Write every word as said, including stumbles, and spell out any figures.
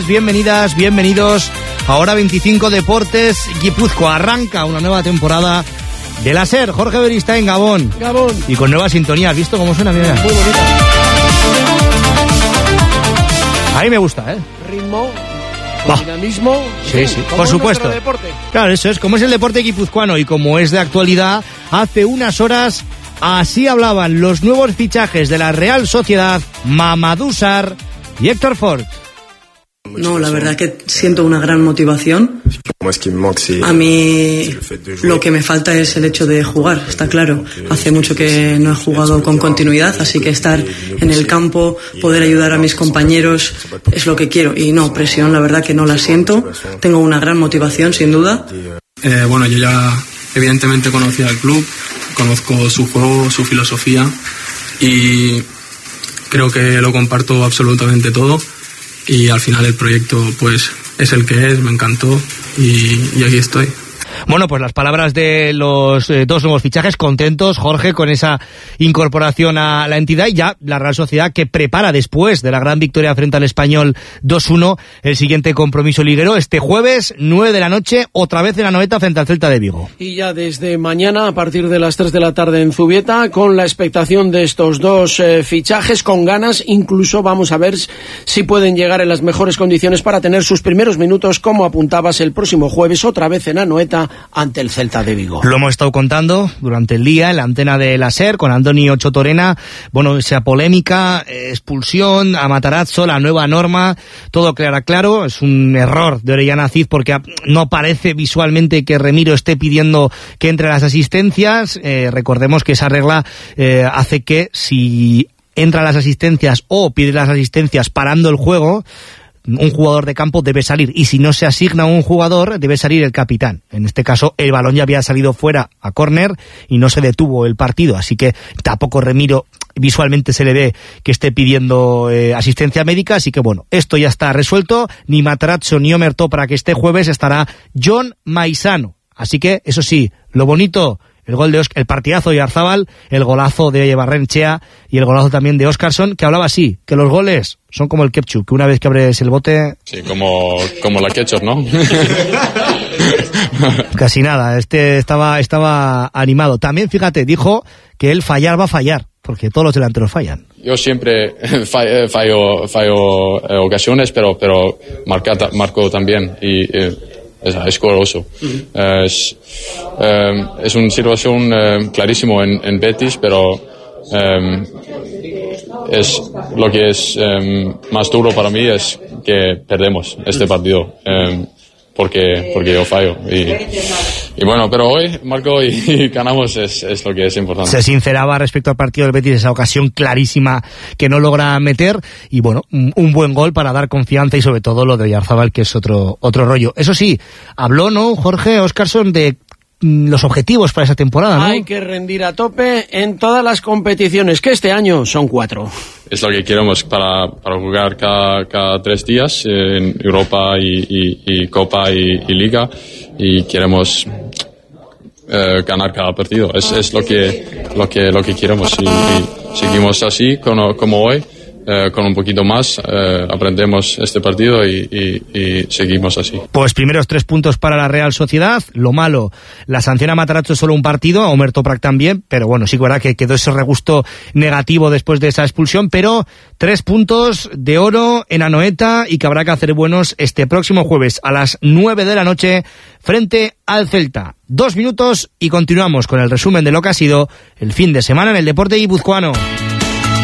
Bienvenidas, bienvenidos a Hora veinticinco Deportes Guipúzcoa. Arranca una nueva temporada de la SER. Jorge Beristain, Gabón. Gabón. Y con nueva sintonía. ¿Has visto cómo suena? Mira. Muy bonita. A mí me gusta, ¿eh? Ritmo, bah. dinamismo. Sí, sí, por supuesto. Deporte. Claro, eso es. Como es el deporte guipuzcoano y como es de actualidad, hace unas horas así hablaban los nuevos fichajes de la Real Sociedad, Mamadou Sarr y Héctor Fort. No, la verdad que siento una gran motivación. A mí lo que me falta es el hecho de jugar, está claro. Hace mucho que no he jugado con continuidad, así que estar en el campo, poder ayudar a mis compañeros es lo que quiero. Y no, presión, la verdad que no la siento. Tengo una gran motivación, sin duda. Eh, bueno, yo ya evidentemente conocía el club, conozco su juego, su filosofía y creo que lo comparto absolutamente todo. Y al final el proyecto pues es el que es, me encantó y, y aquí estoy. Bueno, pues las palabras de los eh, dos nuevos fichajes, contentos, Jorge, con esa incorporación a la entidad, y ya la Real Sociedad que prepara después de la gran victoria frente al Español dos uno el siguiente compromiso liguero este jueves, nueve de la noche, otra vez en la Noeta frente al Celta de Vigo. Y ya desde mañana, a partir de las tres de la tarde en Zubieta, con la expectación de estos dos eh, fichajes, con ganas, incluso vamos a ver si pueden llegar en las mejores condiciones para tener sus primeros minutos, como apuntabas, el próximo jueves, otra vez en la Noeta, ante el Celta de Vigo. Lo hemos estado contando durante el día en la antena de la SER con Andoni Ochotorena. Bueno, esa polémica, eh, expulsión a Matarazzo, la nueva norma, todo quedará claro. Es un error de Orellana Cid porque no parece visualmente que Remiro esté pidiendo que entre las asistencias. Eh, recordemos que esa regla eh, hace que si entra las asistencias o pide las asistencias parando el juego, un jugador de campo debe salir, y si no se asigna un jugador debe salir el capitán. En este caso el balón ya había salido fuera a córner y no se detuvo el partido, así que tampoco Remiro visualmente se le ve que esté pidiendo eh, asistencia médica, así que bueno, esto ya está resuelto. Ni Matarazzo ni Omertó para que este jueves estará Jon Maisano, así que eso sí, lo bonito, el gol de Oscar, el partidazo de Arzábal, el golazo de Barrenechea y el golazo también de Óscarsson, que hablaba así, que los goles son como el ketchup, que una vez que abres el bote... Sí, como, como la ketchup, ¿no? Casi nada, este estaba, estaba animado. También, fíjate, dijo que él fallar va a fallar, porque todos los delanteros fallan. Yo siempre fallo, fallo, fallo eh, ocasiones, pero, pero marca, marco también y... Eh, es escoroso. Uh-huh. Eh, es, eh, es una situación eh, clarísimo en, en Betis, pero eh, es lo que es eh, más duro para mí es que perdemos este partido eh, porque porque yo fallo y, y bueno, pero hoy marco y, y ganamos, es, es lo que es importante. Se sinceraba respecto al partido del Betis, esa ocasión clarísima que no logra meter, y bueno, un, un buen gol para dar confianza, y sobre todo lo de Oyarzábal, que es otro otro rollo. Eso sí, habló, ¿no, Jorge Óscarsson, de los objetivos para esa temporada, ¿no? Hay que rendir a tope en todas las competiciones, que este año son cuatro. Es lo que queremos para, para jugar cada, cada tres días en Europa y, y, y Copa y, y Liga, y queremos eh, ganar cada partido. Es, es lo que lo que lo que queremos, y, y seguimos así como, como hoy. Eh, con un poquito más eh, aprendemos este partido y, y, y seguimos así. Pues primeros tres puntos para la Real Sociedad. Lo malo, la sanción a Matarazzo es solo un partido, a Omer Toprak también, pero bueno, sí que verdad que quedó ese regusto negativo después de esa expulsión, pero tres puntos de oro en Anoeta, y que habrá que hacer buenos este próximo jueves a las nueve de la noche frente al Celta. Dos minutos y continuamos con el resumen de lo que ha sido el fin de semana en el deporte guipuzcoano.